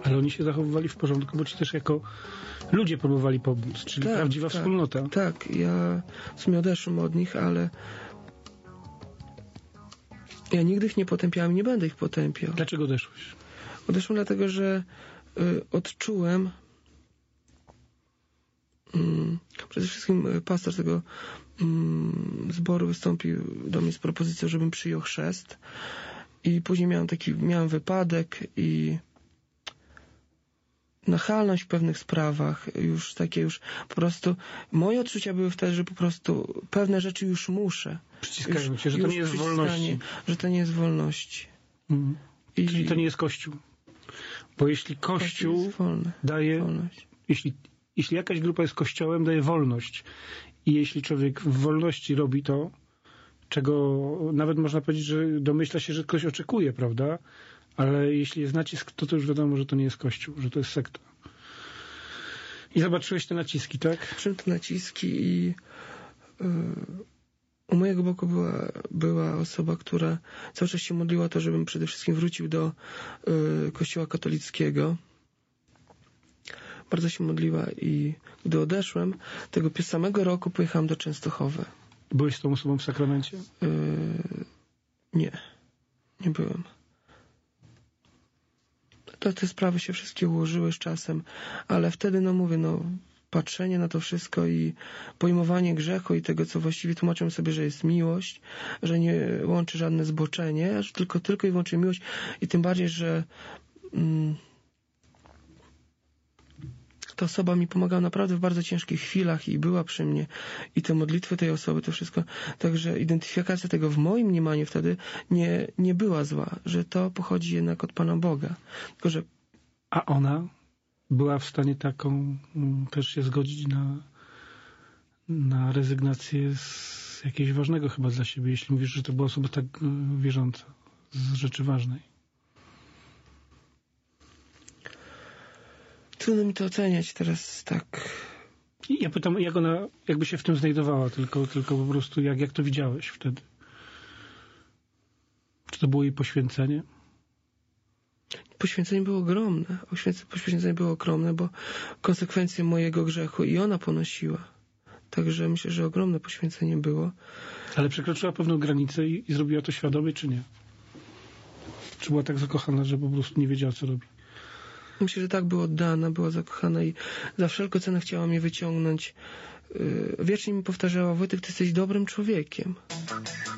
Ale oni się zachowywali w porządku, bo ci też jako ludzie próbowali pomóc, czyli prawdziwa wspólnota. Tak, ja w sumie odeszłem od nich, ale ja nigdy ich nie potępiałem i nie będę ich potępiał. Dlaczego odeszłeś? Odeszłem dlatego, że odczułem przede wszystkim pastor tego zboru wystąpił do mnie z propozycją, żebym przyjął chrzest i później miałem wypadek i nachalność w pewnych sprawach, już po prostu moje odczucia były wtedy, że po prostu pewne rzeczy już muszę. Przyciskają cię, że to nie jest wolności. Że to nie jest wolności. Czyli to nie jest Kościół. Bo jeśli Kościół daje wolność. Jeśli jakaś grupa jest Kościołem, daje wolność. I jeśli człowiek w wolności robi to, czego nawet można powiedzieć, że domyśla się, że ktoś oczekuje, prawda? Ale jeśli jest nacisk, to już wiadomo, że to nie jest Kościół, że to jest sekta. I zobaczyłeś te naciski, tak? Czym te naciski i u mojego boku była osoba, która cały czas się modliła o to, żebym przede wszystkim wrócił do Kościoła katolickiego. Bardzo się modliła i gdy odeszłem, tego samego roku pojechałem do Częstochowy. Byłeś z tą osobą w sakramencie? Nie byłem. Te sprawy się wszystkie ułożyły z czasem, ale wtedy, patrzenie na to wszystko i pojmowanie grzechu i tego, co właściwie tłumaczę sobie, że jest miłość, że nie łączy żadne zboczenie, że tylko i wyłącznie miłość i tym bardziej, że ta osoba mi pomagała naprawdę w bardzo ciężkich chwilach i była przy mnie i te modlitwy tej osoby, to wszystko, także identyfikacja tego w moim mniemaniu wtedy nie była zła, że to pochodzi jednak od Pana Boga. Tylko, że... A ona była w stanie taką też się zgodzić na rezygnację z jakiegoś ważnego chyba dla siebie, jeśli mówisz, że to była osoba tak wierząca, z rzeczy ważnej. Trudno mi to oceniać teraz tak. Ja pytam, jak ona jakby się w tym znajdowała, tylko po prostu jak to widziałeś wtedy? Czy to było jej poświęcenie? Poświęcenie było ogromne. Poświęcenie było ogromne, bo konsekwencje mojego grzechu i ona ponosiła. Także myślę, że ogromne poświęcenie było. Ale przekroczyła pewną granicę i zrobiła to świadomie, czy nie? Czy była tak zakochana, że po prostu nie wiedziała, co robi? Myślę, że tak, była oddana, była zakochana i za wszelką cenę chciała mnie wyciągnąć. Wiecznie mi powtarzała: Wojtek, ty jesteś dobrym człowiekiem.